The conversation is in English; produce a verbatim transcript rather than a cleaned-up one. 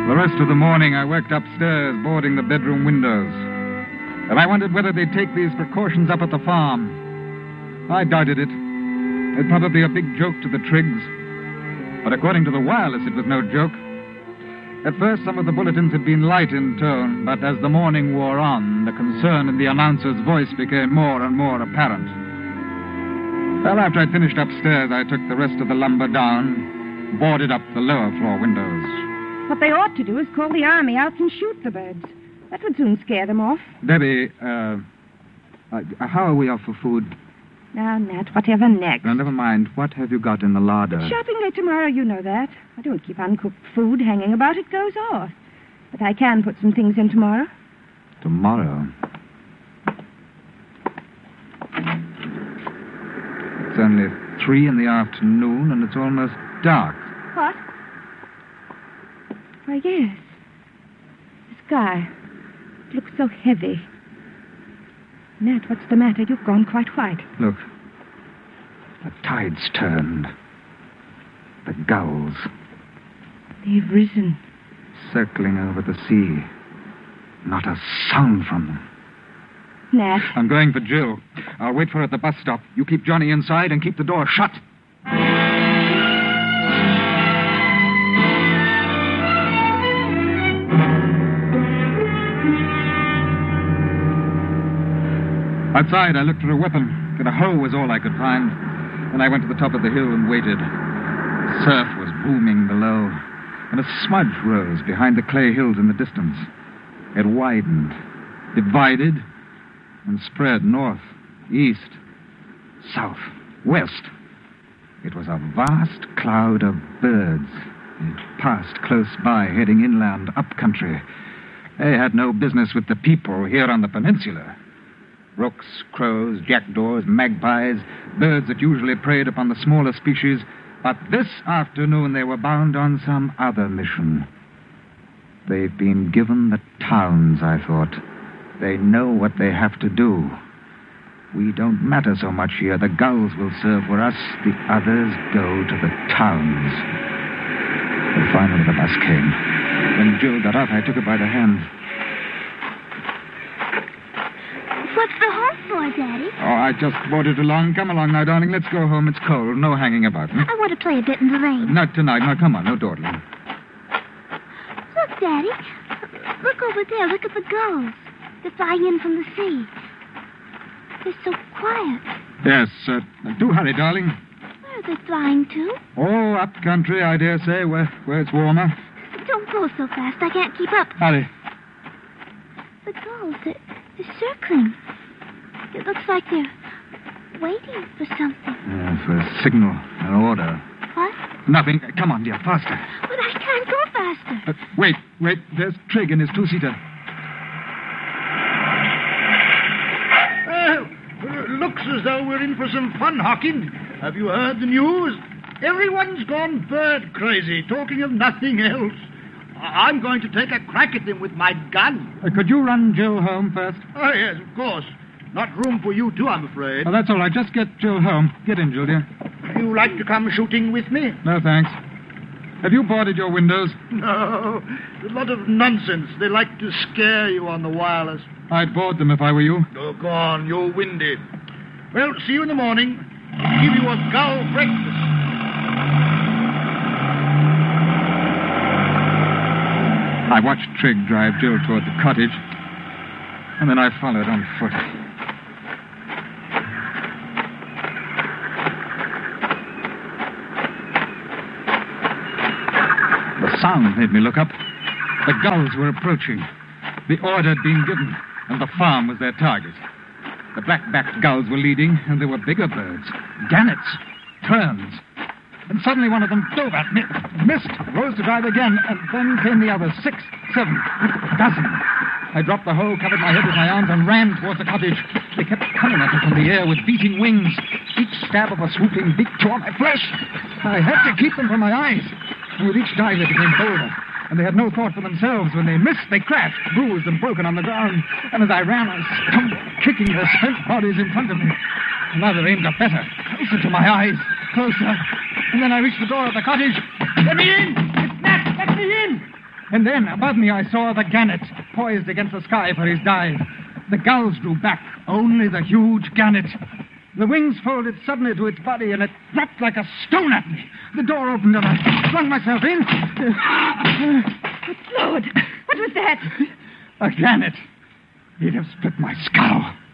The rest of the morning, I worked upstairs, boarding the bedroom windows. And I wondered whether they'd take these precautions up at the farm. I doubted it. It'd probably be a big joke to the Triggs. But according to the wireless, it was no joke. At first, some of the bulletins had been light in tone, but as the morning wore on, the concern in the announcer's voice became more and more apparent. Well, after I'd finished upstairs, I took the rest of the lumber down, boarded up the lower floor windows. What they ought to do is call the army out and shoot the birds. That would soon scare them off. Debbie, uh, uh how are we off for food? Now, Nat, whatever next. Now, never mind. What have you got in the larder? It's shopping day tomorrow, you know that. I don't keep uncooked food hanging about. It goes off. But I can put some things in tomorrow. Tomorrow? It's only three in the afternoon, and it's almost dark. What? Why, yes. The sky. It looks so heavy. Nat, what's the matter? You've gone quite white. Look. The tide's turned. The gulls. They've risen. Circling over the sea. Not a sound from them. Nat. I'm going for Jill. I'll wait for her at the bus stop. You keep Johnny inside and keep the door shut. Outside, I looked for a weapon, but a hoe was all I could find. Then I went to the top of the hill and waited. The surf was booming below, and a smudge rose behind the clay hills in the distance. It widened, divided, and spread north, east, south, west. It was a vast cloud of birds. It passed close by, heading inland, up country. They had no business with the people here on the peninsula. Rooks, crows, jackdaws, magpies, birds that usually preyed upon the smaller species. But this afternoon they were bound on some other mission. They've been given the towns, I thought. They know what they have to do. We don't matter so much here. The gulls will serve for us. The others go to the towns. And finally the bus came. When Jill got off, I took her by the hand. What's the horse for, Daddy? Oh, I just brought it along. Come along now, darling. Let's go home. It's cold. No hanging about. Hmm? I want to play a bit in the rain. Not tonight. Now, come on. No dawdling. Look, Daddy. Look over there. Look at the gulls. They're flying in from the sea. They're so quiet. Yes. Uh, do hurry, darling. Where are they flying to? Oh, up country, I dare say, where, where it's warmer. Don't go so fast. I can't keep up. Hurry. The gulls, they're, they're circling. It looks like they're waiting for something. Uh, for a signal, an order. What? Nothing. Come on, dear, faster. But I can't go faster. Uh, wait, wait. There's Trigg in his two-seater. Well, uh, looks as though we're in for some fun, Hawking. Have you heard the news? Everyone's gone bird crazy, talking of nothing else. I- I'm going to take a crack at them with my gun. Uh, could you run Jill home first? Oh, yes, of course. Not room for you two, I'm afraid. Oh, that's all right. Just get Jill home. Get in, Jill, dear. You like to come shooting with me? No, thanks. Have you boarded your windows? No. A lot of nonsense. They like to scare you on the wireless. I'd board them if I were you. Oh, go on. You're windy. Well, see you in the morning. I'll give you a gull breakfast. I watched Trigg drive Jill toward the cottage, and then I followed on foot. The sound made me look up. The gulls were approaching. The order had been given, and the farm was their target. The black-backed gulls were leading, and there were bigger birds. Gannets, terns. And suddenly one of them dove at me, missed, rose to drive again, and then came the others, six, seven, a dozen. I dropped the hoe, covered my head with my arms, and ran towards the cottage. They kept coming at me from the air with beating wings. Each stab of a swooping beak tore my flesh. I had to keep them from my eyes. And with each dive, they became bolder. And they had no thought for themselves. When they missed, they crashed, bruised and broken on the ground. And as I ran, I stumbled, kicking their spent bodies in front of me. Another aimed up better, closer to my eyes, closer. And then I reached the door of the cottage. Let me in! It's Nat! Let me in! And then, above me, I saw the gannet, poised against the sky for his dive. The gulls drew back, only the huge gannet. The wings folded suddenly to its body, and it dropped like a stone at me. The door opened, and I flung myself in. Good Lord! What was that? A gannet. He'd have split my skull.